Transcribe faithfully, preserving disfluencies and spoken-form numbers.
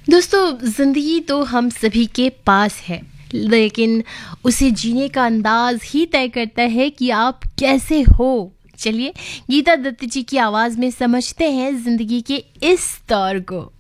दोस्तों, ज़िंदगी तो हम सभी के पास है, लेकिन उसे जीने का अंदाज ही तय करता है कि आप कैसे हो। चलिए, गीता दत्त जी की आवाज़ में समझते हैं ज़िंदगी के इस दौर को।